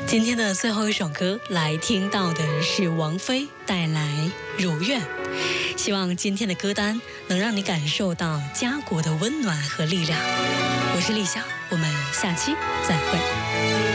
今天的最后一首歌来听到的是王菲带来《如愿》，希望今天的歌单能让你感受到家国的温暖和力量。我是丽晓，我们下期再会。